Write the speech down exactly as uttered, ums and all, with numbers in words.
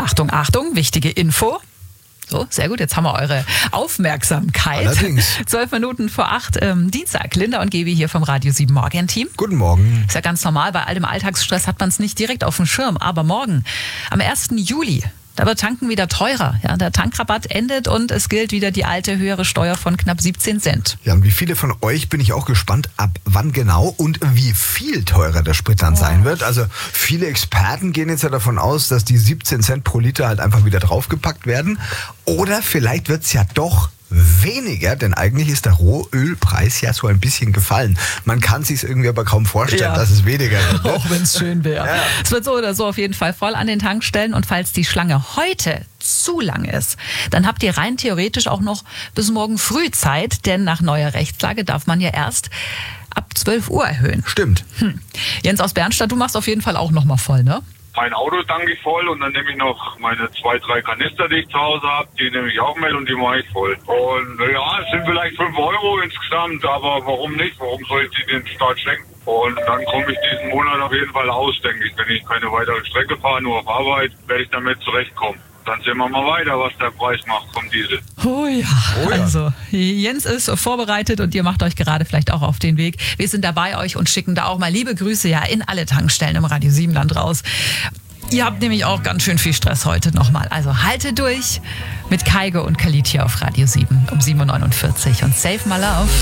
Achtung, Achtung, wichtige Info. So, sehr gut, jetzt haben wir eure Aufmerksamkeit. Allerdings. Zwölf Minuten vor acht, ähm, Dienstag. Linda und Gebi hier vom Radio sieben Morgen-Team. Guten Morgen. Ist ja ganz normal, bei all dem Alltagsstress hat man es nicht direkt auf dem Schirm. Aber morgen, am ersten Juli, da wird Tanken wieder teurer. Ja, der Tankrabatt endet und es gilt wieder die alte höhere Steuer von knapp siebzehn Cent. Ja, und wie viele von euch bin ich auch gespannt, ab wann genau und wie viel teurer der Sprit dann oh. sein wird. Also viele Experten gehen jetzt ja davon aus, dass die siebzehn Cent pro Liter halt einfach wieder draufgepackt werden. Oder vielleicht wird es ja doch weniger, denn eigentlich ist der Rohölpreis ja so ein bisschen gefallen. Man kann es sich irgendwie aber kaum vorstellen, ja. dass es weniger wird. Ne? Auch wenn es schön wäre. Ja. Es wird so oder so auf jeden Fall voll an den Tankstellen und falls die Schlange heute zu lang ist, dann habt ihr rein theoretisch auch noch bis morgen früh Zeit, denn nach neuer Rechtslage darf man ja erst ab zwölf Uhr erhöhen. Stimmt. Hm. Jens aus Bernstadt, du machst auf jeden Fall auch noch mal voll, ne? Mein Auto tanke ich voll und dann nehme ich noch meine zwei, drei Kanister, die ich zu Hause habe, die nehme ich auch mit und die mache ich voll. Und ja, es sind vielleicht fünf Euro insgesamt, aber warum nicht? Warum soll ich die den Staat schenken? Und dann komme ich diesen Monat auf jeden Fall aus, denke ich. Wenn ich keine weitere Strecke fahre, nur auf Arbeit, werde ich damit zurechtkommen. Dann sehen wir mal weiter, was der Preis macht vom Diesel. Oh ja. oh ja, also Jens ist vorbereitet und ihr macht euch gerade vielleicht auch auf den Weg. Wir sind dabei euch und schicken da auch mal liebe Grüße ja in alle Tankstellen im Radio sieben Land raus. Ihr habt nämlich auch ganz schön viel Stress heute nochmal. Also haltet durch mit Kaige und Khalid hier auf Radio sieben um sieben Uhr neunundvierzig und Save My Love.